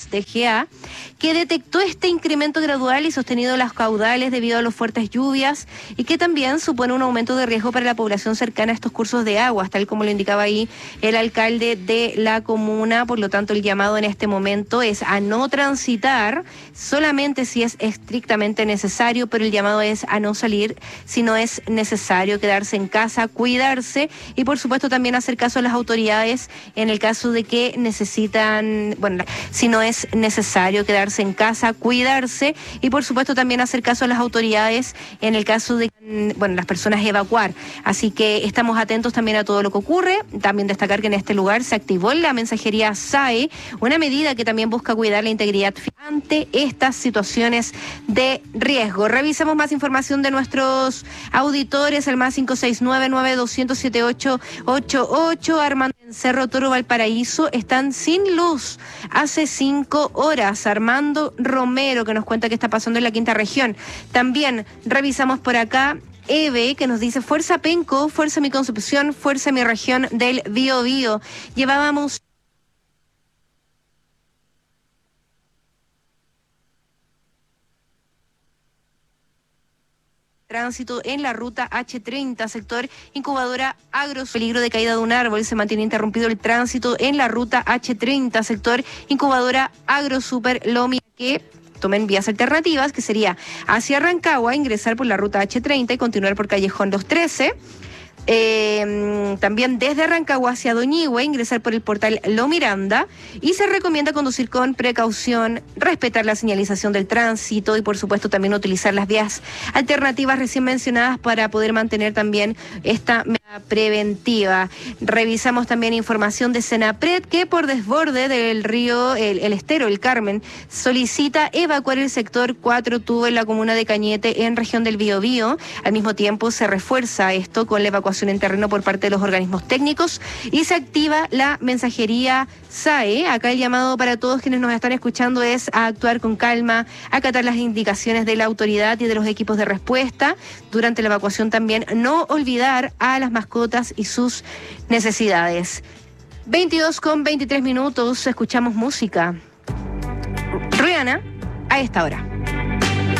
Aguas del GA, que detectó este incremento gradual y sostenido de las caudales debido a las fuertes lluvias y que también supone un aumento de riesgo para la población cercana a estos cursos de aguas, tal como lo indicaba ahí el alcalde de la comuna. Por lo tanto, el llamado en este momento es a no transitar solamente si es estrictamente necesario, pero el llamado es a no salir si no es necesario, quedarse en casa, cuidarse y por supuesto también hacer caso a las autoridades en el caso de que necesitan, bueno, si no es necesario quedarse en casa, cuidarse y por supuesto también hacer caso a las autoridades en el caso de, bueno, las personas evacuar. Así que estamos atentos también a todo lo que ocurre. También destacar que en este lugar se activó la mensajería SAE, una medida que también busca cuidar la integridad ante estas situaciones de riesgo. Revisemos más información de nuestros auditores, el más 569-9200-7888. Armando en Cerro Toro, Valparaíso, están sin luz hace 5 horas. Armando Romero, que nos cuenta qué está pasando en la quinta región. También revisamos por acá Eve, que nos dice: fuerza Penco, fuerza mi Concepción, fuerza mi región del Biobío. Llevábamos tránsito en la ruta H30, sector incubadora Agro. Peligro de caída de un árbol. Se mantiene interrumpido el tránsito en la ruta H30, sector incubadora Agro Super Lomi, que tomen vías alternativas, que sería hacia Rancagua, ingresar por la ruta H30 y continuar por Callejón Los 13. También desde Rancagua hacia Doñihue, ingresar por el portal Lo Miranda, y se recomienda conducir con precaución, respetar la señalización del tránsito y por supuesto también utilizar las vías alternativas recién mencionadas para poder mantener también esta medida preventiva. Revisamos también información de Senapred, que por desborde del río, el estero, el Carmen, solicita evacuar el sector 4 Tubo en la comuna de Cañete, en región del Biobío. Al mismo tiempo se refuerza esto con la evacuación en terreno por parte de los organismos técnicos y se activa la mensajería SAE. Acá el llamado para todos quienes nos están escuchando es a actuar con calma, a acatar las indicaciones de la autoridad y de los equipos de respuesta. Durante la evacuación también no olvidar a las mascotas y sus necesidades. 22:23, escuchamos música. Rihanna a esta hora.